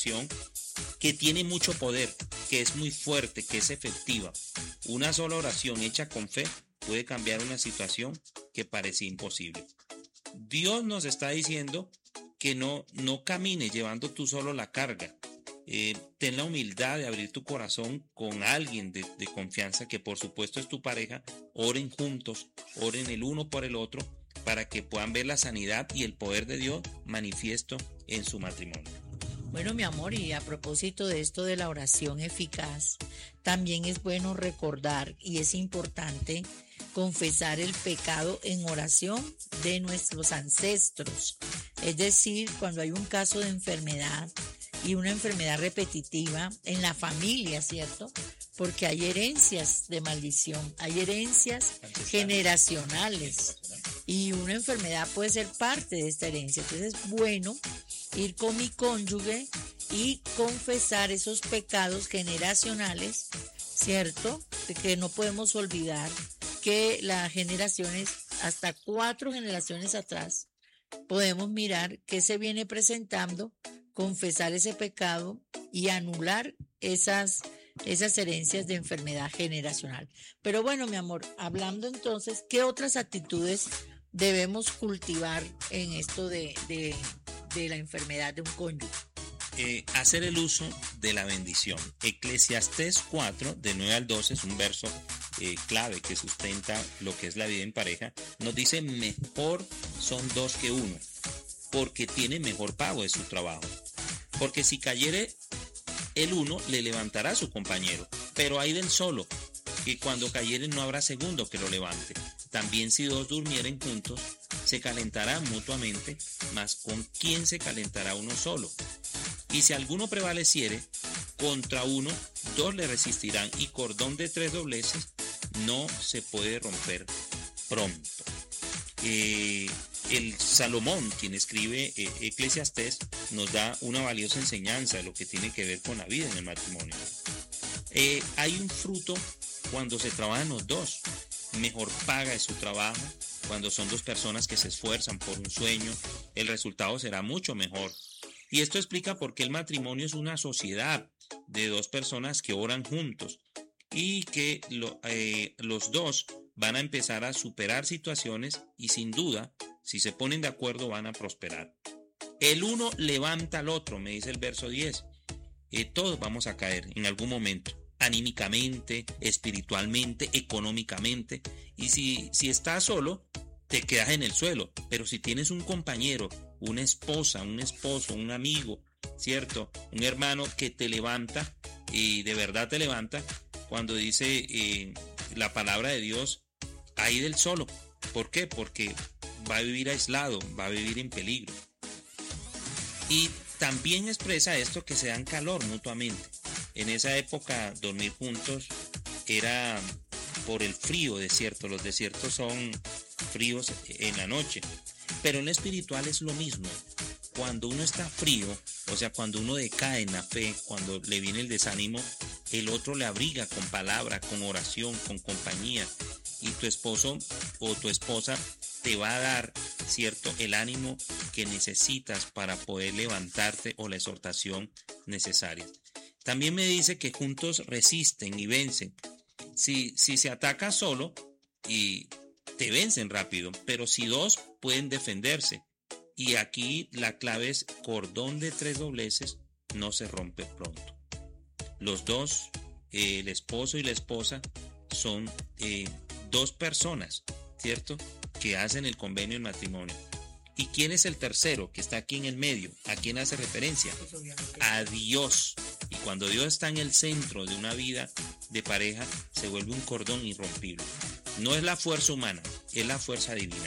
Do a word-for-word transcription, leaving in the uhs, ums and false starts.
oración que tiene mucho poder, que es muy fuerte, que es efectiva. Una sola oración hecha con fe puede cambiar una situación que parecía imposible. Dios nos está diciendo que no, no camines llevando tú solo la carga. Eh, ten la humildad de abrir tu corazón con alguien de, de confianza, que por supuesto es tu pareja. Oren juntos, oren el uno por el otro, para que puedan ver la sanidad y el poder de Dios manifiesto en su matrimonio. Bueno, mi amor, y a propósito de esto de la oración eficaz, también es bueno recordar y es importante confesar el pecado en oración de nuestros ancestros. Es decir, cuando hay un caso de enfermedad y una enfermedad repetitiva en la familia, ¿cierto? Porque hay herencias de maldición, hay herencias generacionales y una enfermedad puede ser parte de esta herencia. Entonces es bueno ir con mi cónyuge y confesar esos pecados generacionales, ¿cierto? De que no podemos olvidar que las generaciones, hasta cuatro generaciones atrás, podemos mirar qué se viene presentando, confesar ese pecado y anular esas, esas herencias de enfermedad generacional. Pero bueno, mi amor, hablando entonces, ¿qué otras actitudes debemos cultivar en esto de, de, de la enfermedad de un cónyuge? Eh, hacer el uso de la bendición. Eclesiastés cuatro, de nueve al doce, es un verso eh, clave que sustenta lo que es la vida en pareja. Nos dice: mejor son dos que uno, porque tiene mejor pago de su trabajo. Porque si cayere el uno, le levantará a su compañero, pero hay del solo, que cuando cayere no habrá segundo que lo levante. También si dos durmieren juntos, se calentarán mutuamente, mas ¿con quién se calentará uno solo? Y si alguno prevaleciere contra uno, dos le resistirán, y cordón de tres dobleces no se puede romper pronto. Eh, el Salomón, quien escribe eh, Eclesiastés, nos da una valiosa enseñanza de lo que tiene que ver con la vida en el matrimonio. Eh, hay un fruto cuando se trabajan los dos. Mejor paga es su trabajo. Cuando son dos personas que se esfuerzan por un sueño, el resultado será mucho mejor. Y esto explica por qué el matrimonio es una sociedad de dos personas que oran juntos y que lo, eh, los dos van a empezar a superar situaciones y sin duda, si se ponen de acuerdo, van a prosperar. El uno levanta al otro, me dice el verso diez. Eh, todos vamos a caer en algún momento, anímicamente, espiritualmente, económicamente. Y si, si estás solo, te quedas en el suelo. Pero si tienes un compañero, una esposa, un esposo, un amigo, ¿cierto? Un hermano que te levanta, y de verdad te levanta, cuando dice eh, la palabra de Dios, ahí del solo. ¿Por qué? Porque va a vivir aislado, va a vivir en peligro. Y también expresa esto, que se dan calor mutuamente. En esa época dormir juntos era por el frío desierto. Los desiertos son fríos en la noche. Pero en lo espiritual es lo mismo. Cuando uno está frío, o sea, cuando uno decae en la fe, cuando le viene el desánimo, el otro le abriga con palabra, con oración, con compañía. Y tu esposo o tu esposa te va a dar, ¿cierto?, el ánimo que necesitas para poder levantarte, o la exhortación necesaria. También me dice que juntos resisten y vencen. Si, si se ataca solo, y te vencen rápido, pero si dos, pueden defenderse. Y aquí la clave es: cordón de tres dobleces no se rompe pronto. Los dos, eh, el esposo y la esposa, son eh, dos personas, ¿cierto?, que hacen el convenio en matrimonio. ¿Y quién es el tercero que está aquí en el medio? ¿A quién hace referencia? A Dios. Y cuando Dios está en el centro de una vida de pareja, se vuelve un cordón irrompible. No es la fuerza humana, es la fuerza divina.